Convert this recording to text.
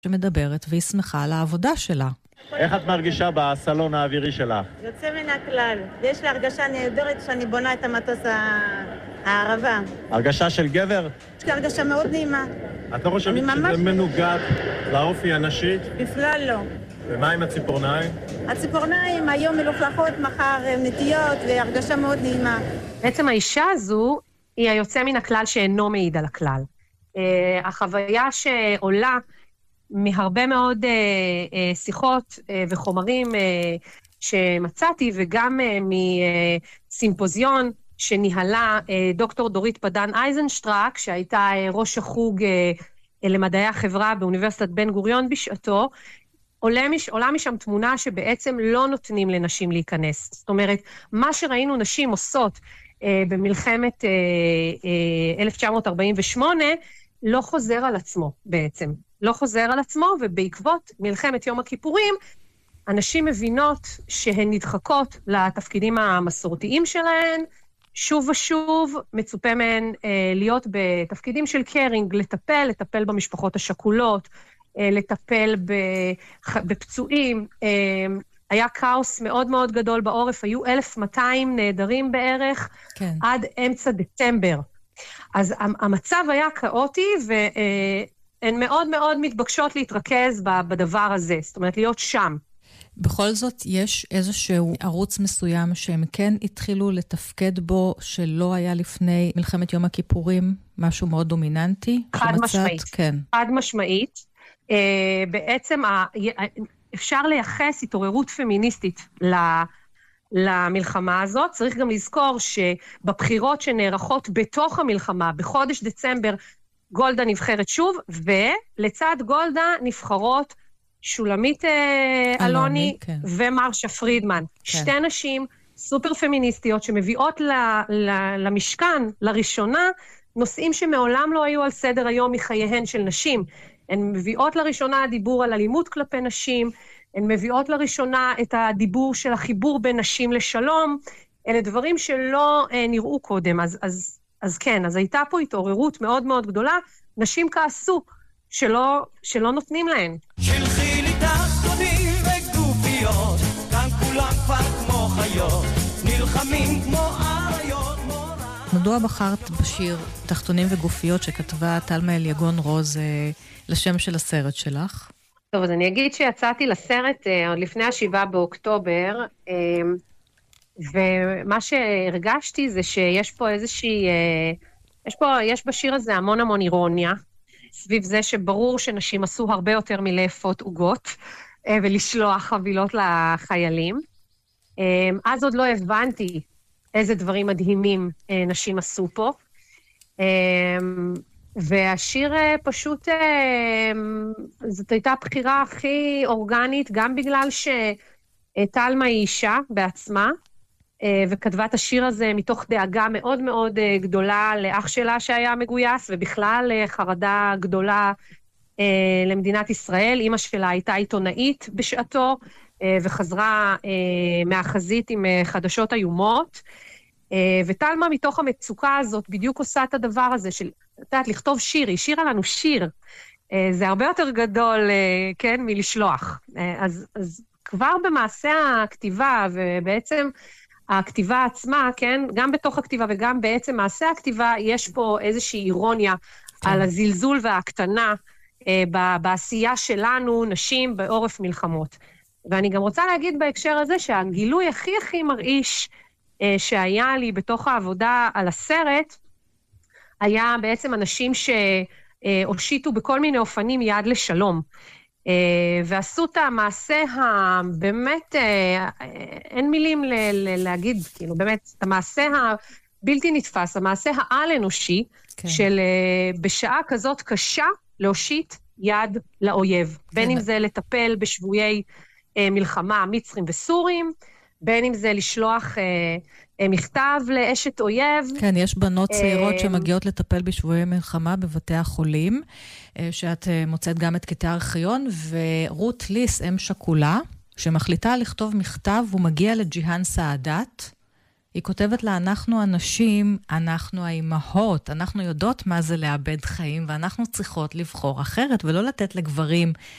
שמדברת והיא שמחה על העבודה שלה. איך את מרגישה בסלון האווירי שלך? יוצא מן הכלל. יש לי הרגשה נהדרת שאני בונה את המטוס הערבה. הרגשה של גבר? יש לי הרגשה מאוד נעימה. את לא חושבת שזה מנוגד לאופי הנשי? בכלל לא. ומה עם הציפורניים? הציפורניים היום מלוכלכות, מחר נטיות, והרגשה מאוד נעימה. בעצם האישה הזו היא היוצא מן הכלל שאינו מעיד על הכלל. החוויה שעולה מהרבה מאוד שיחות וחומרים שמצאתי, וגם מסימפוזיון שניהלה דוקטור דורית פדן אייזנשטרק, שהייתה ראש החוג למדעי החברה באוניברסיטת בן גוריון בשעתו, עולה משם תמונה שבעצם לא נותנים לנשים להיכנס. זאת אומרת, מה שראינו נשים עושות במלחמת 1948, לא חוזר על עצמו בעצם. לא חוזר על עצמו, ובעקבות מלחמת יום הכיפורים, הנשים מבינות שהן נדחקות לתפקידים המסורתיים שלהן, שוב ושוב מצופה מהן להיות בתפקידים של קרינג, לטפל במשפחות השכולות, לטפל בפצועים. היה כאוס מאוד מאוד גדול בעורף, היו 1,200 נעדרים בערך, כן. עד אמצע דצמבר. אז המצב היה כאוטי, והן מאוד מאוד מתבקשות להתרכז בדבר הזה, זאת אומרת להיות שם. בכל זאת, יש איזשהו ערוץ מסוים שהם כן התחילו לתפקד בו, שלא היה לפני מלחמת יום הכיפורים, משהו מאוד דומיננטי? חד משמעית. כן. חד משמעית. בעצם אפשר לייחס התעוררות פמיניסטית למלחמה הזאת. צריך גם לזכור שבבחירות שנערכות בתוך המלחמה, בחודש דצמבר, גולדה נבחרת שוב, ולצד גולדה נבחרות שולמית אלוני כן. ומרשה פרידמן. כן. שתי נשים סופר פמיניסטיות שמביאות למשכן, לראשונה, נושאים שמעולם לא היו על סדר היום מחייהן של נשים. הן מביאות לראשונה דיבור על אלימות כלפי נשים, הן מביאות לראשונה את הדיבור של החיבור בין נשים לשלום, אלה דברים שלא נראו קודם, אז כן, אז הייתה פה התעוררות מאוד מאוד גדולה, נשים כעסו שלא נותנים להן. שלחי לי תחתונים וגופיות, כאן כולם כבר כמו חיות, נלחמים כמו אריות, מדוע בחרת בשיר תחתונים וגופיות שכתבה תלמה אליגון רוז לשם של הסרט שלך? טוב, אז אני אגיד שיצאתי לסרט עוד לפני 7 באוקטובר, ומה שהרגשתי זה שיש פה איזושהי, יש בשיר הזה המון אירוניה, סביב זה שברור שנשים עשו הרבה יותר מלאפות עוגות, ולשלוח חבילות לחיילים. אז עוד לא הבנתי איזה דברים מדהימים נשים עשו פה. והשיר פשוט, זאת הייתה הבחירה הכי אורגנית, גם בגלל שתלמה היא אישה בעצמה, וכתבה את השיר הזה מתוך דאגה מאוד מאוד גדולה לאח שלה שהיה מגויס, ובכלל חרדה גדולה למדינת ישראל. אמא שלה הייתה עיתונאית בשעתו, וחזרה מהחזית עם חדשות איומות, ותלמה מתוך המצוקה הזאת בדיוק עושה את הדבר הזה של, לכתוב שיר, היא שירה לנו שיר, זה הרבה יותר גדול, כן, מלשלוח. אז כבר במעשה הכתיבה, ובעצם הכתיבה עצמה, כן, גם בתוך הכתיבה וגם בעצם מעשה הכתיבה, יש פה איזושהי אירוניה על הזלזול וההקטנה בעשייה שלנו, נשים בעורף מלחמות. ואני גם רוצה להגיד בהקשר הזה שהגילוי הכי מרעיש שהיה לי בתוך העבודה על הסרט, היה בעצם אנשים שהושיטו בכל מיני אופנים יד לשלום, ועשו את המעשה באמת, אין מילים להגיד, כאילו באמת, את המעשה הבלתי נתפס, המעשה העל-אנושי, כן. של בשעה כזאת קשה להושיט יד לאויב, כן. בין אם זה לטפל בשבויי מלחמה, מצרים וסורים, בין אם זה לשלוח מכתב לאשת אויב. כן, יש בנות צעירות שמגיעות לטפל בשבויי מלחמה בבתי החולים, שאת מוצאת גם את קטעי הארכיון, ורות ליס, אם שכולה, שמחליטה לכתוב מכתב, הוא מגיע לג'יהאן סעדת, היא כותבת לה, אנחנו הנשים, אנחנו האימהות, אנחנו יודעות מה זה לאבד חיים, ואנחנו צריכות לבחור אחרת, ולא לתת לגברים